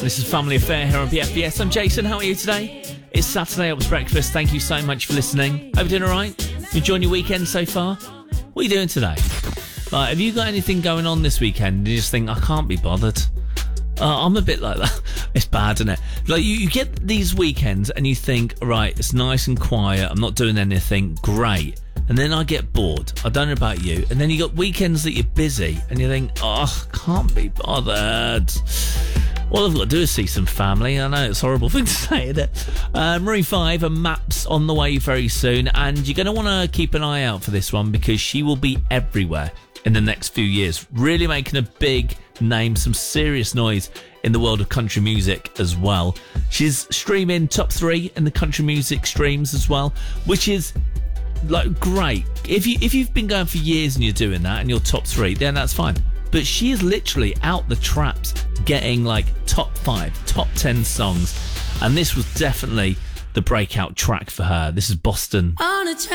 This is Family Affair here on BFBS. I'm Jason. How are you today? It's Saturday Helps Breakfast. Thank you so much for listening. Hope you're doing all right. You enjoying your weekend so far? What are you doing today? Like, have you got anything going on this weekend? You just think, I can't be bothered. I'm a bit like that. It's bad, isn't it? Like, you get these weekends and you think, right, it's nice and quiet. I'm not doing anything. Great. And then I get bored. I don't know about you. And then you got weekends that you're busy and you think, oh, can't be bothered. All I've got to do is see some family. I know it's a horrible thing to say, isn't it? Marie 5 and Maps on the way very soon. And you're going to want to keep an eye out for this one because she will be everywhere in the next few years. Really making a big name, some serious noise in the world of country music as well. She's streaming top 3 in the country music streams as well, which is like great. If you've been going for years and you're doing that and you're top 3, then that's fine. But she is literally out the traps getting like top 5, top 10 songs. And this was definitely the breakout track for her. This is Boston.